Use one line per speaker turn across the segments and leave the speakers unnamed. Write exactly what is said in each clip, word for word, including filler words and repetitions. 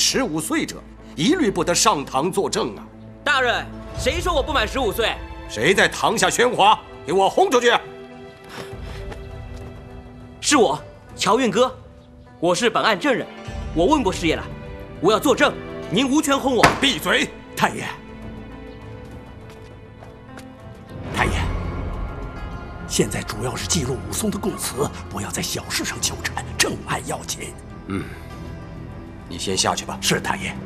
十五岁者，一律不得上堂作证啊！
大人，谁说我不满十五岁？
谁在堂下喧哗？给我轰出去！
是我，乔运哥，我是本案证人，我问过师爷了，我要作证，您无权轰我。
闭嘴！
太爷，太爷，现在主要是记录武松的供词，不要在小事上纠缠，正案要紧。
嗯，你先下去吧。
是太爷。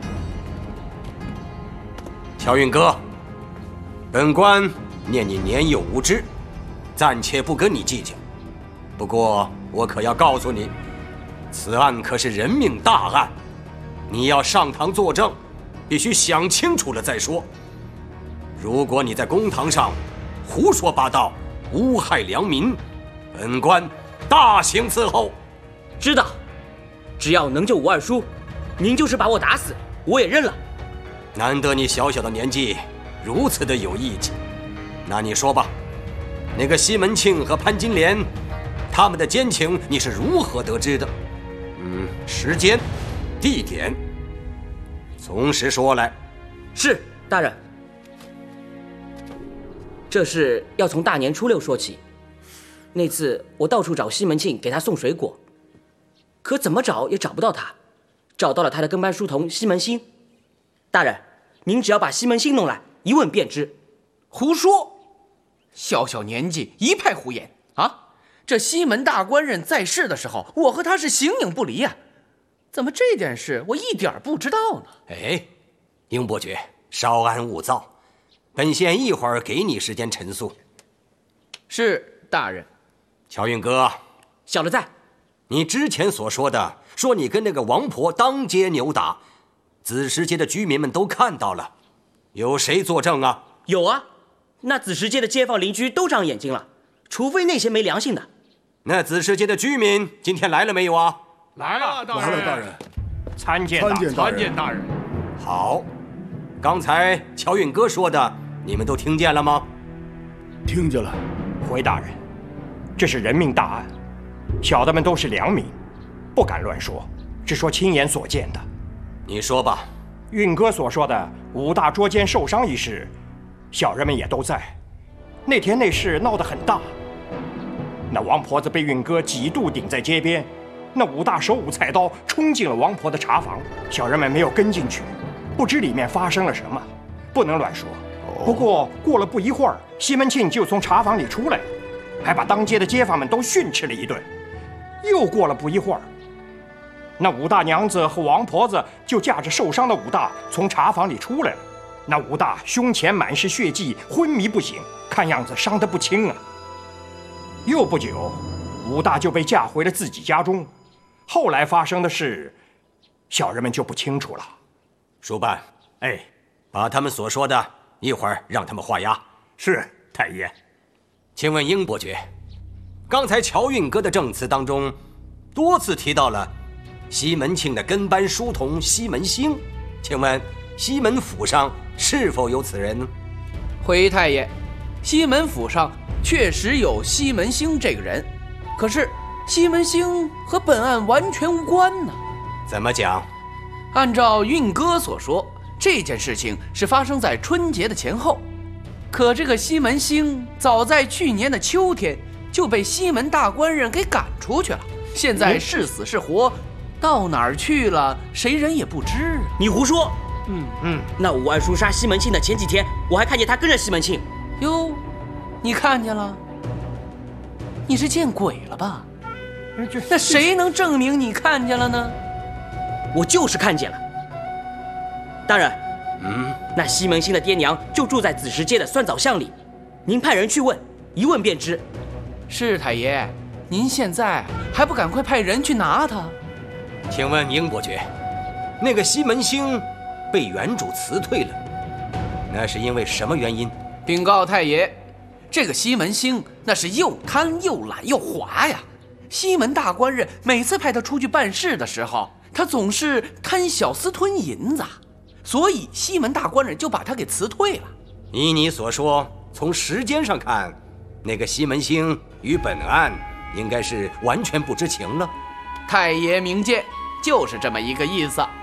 乔运哥，本官念你年幼无知，暂且不跟你计较。不过我可要告诉你，此案可是人命大案，你要上堂作证，必须想清楚了再说。如果你在公堂上胡说八道，诬害良民，本官大刑伺候。
知道，只要能救吴二叔，您就是把我打死，我也认了。
难得你小小的年纪如此的有义气，那你说吧，那个西门庆和潘金莲，他们的奸情你是如何得知的？嗯，时间、地点，从实说来。
是，大人。这事要从大年初六说起。那次我到处找西门庆给他送水果，可怎么找也找不到他，找到了他的跟班书童西门新。大人，您只要把西门新弄来，一问便知。
胡说！小小年纪一派胡言啊！这西门大官人在世的时候，我和他是形影不离呀、啊，怎么这件事我一点不知道呢？
哎，英伯爵，稍安勿躁，本县一会儿给你时间陈述。
是，大人。
乔运哥，
小的在。
你之前所说的，说你跟那个王婆当街扭打，子时街的居民们都看到了，有谁作证啊？
有啊，那子时街的街坊邻居都长眼睛了，除非那些没良心的。
那子时街的居民今天来了没有啊？
来了，大人。
来了，大人。
参见
参见大人。
参见大人。
好，刚才乔运哥说的，你们都听见了吗？
听见了。
回大人，这是人命大案，小的们都是良民，不敢乱说，只说亲眼所见的。
你说吧。
运哥所说的武大捉奸受伤一事，小人们也都在。那天那事闹得很大，那王婆子被运哥几度顶在街边，那武大手舞菜刀冲进了王婆的茶房，小人们没有跟进去，不知里面发生了什么，不能乱说。不过过了不一会儿，西门庆就从茶房里出来了，还把当街的街坊们都训斥了一顿。又过了不一会儿，那武大娘子和王婆子就架着受伤的武大从茶房里出来了。那武大胸前满是血迹，昏迷不醒，看样子伤得不轻啊。又不久，武大就被架回了自己家中。后来发生的事，小人们就不清楚了。
书办，
哎，
把他们所说的一会儿让他们画押。
是，太爷。
请问英伯爵，刚才乔运哥的证词当中，多次提到了西门庆的跟班书童西门兴，请问西门府上是否有此人？
回太爷，西门府上确实有西门兴这个人，可是西门兴和本案完全无关呢。
怎么讲？
按照运哥所说，这件事情是发生在春节的前后，可这个西门兴早在去年的秋天就被西门大官人给赶出去了，现在是死是活，到哪儿去了，谁人也不知。
你胡说！
嗯
嗯，那武二叔杀西门庆的前几天，我还看见他跟着西门庆。
哟，你看见了？你是见鬼了吧？那谁能证明你看见了呢？
我就是看见了。大人，
嗯，
那西门兴的爹娘就住在子时街的酸枣巷里，您派人去问，一问便知。
是太爷，您现在还不赶快派人去拿他？
请问英伯爵，那个西门兴被原主辞退了，那是因为什么原因？
禀告太爷，这个西门兴那是又贪又懒又滑呀。西门大官人每次派他出去办事的时候，他总是贪小私吞银子，所以西门大官人就把他给辞退了。
依你所说，从时间上看，那个西门兴与本案应该是完全不知情了。
太爷明鉴，就是这么一个意思。